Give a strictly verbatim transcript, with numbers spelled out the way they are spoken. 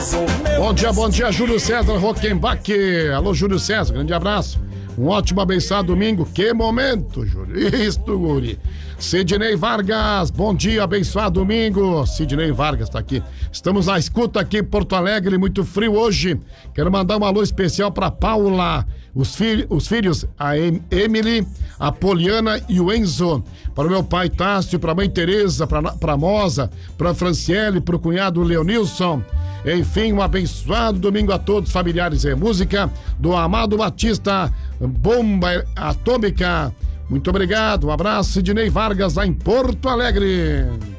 Bom dia, bom dia, Júlio César Rockenbach. Alô, Júlio César, grande abraço. Um ótimo, abençoado domingo. Que momento, Júlio. Isto, guri. Sidney Vargas, bom dia, abençoado domingo. Sidney Vargas tá aqui. Estamos na escuta aqui em Porto Alegre, muito frio hoje. Quero mandar um alô especial pra Paula, os, fi os filhos, a em Emily, a Poliana e o Enzo. Para o meu pai Tássio, pra mãe Tereza, pra, pra Moza, pra Franciele, pro cunhado Leonilson. Enfim, um abençoado domingo a todos, familiares e música do Amado Batista, Bomba Atômica. Muito obrigado, um abraço, Sidney Vargas, lá em Porto Alegre.